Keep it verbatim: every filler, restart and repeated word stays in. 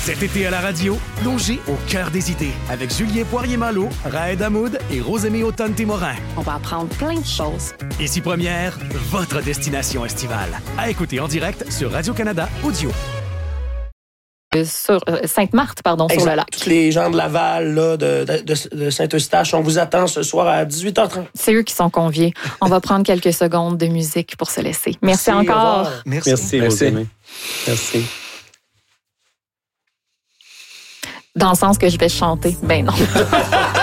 Cet été à la radio, plongez au cœur des idées avec Julien Poirier-Malo, Raed Hamoud et Rosemée Automne-Témorin. On va apprendre plein de choses. Ici Première, votre destination estivale. À écouter en direct sur Radio-Canada Audio. Sur euh, Sainte-Marthe, pardon, Exact. sur le lac. Tous les gens de Laval, là, de, de, de, de Saint-Eustache, on vous attend ce soir à dix-huit heures trente. C'est eux qui sont conviés. On va prendre quelques secondes de musique pour se laisser. Merci, Merci, au encore. revoir. Merci. Merci, Merci. Rosemée. Merci. Dans le sens que je vais chanter. Ben non.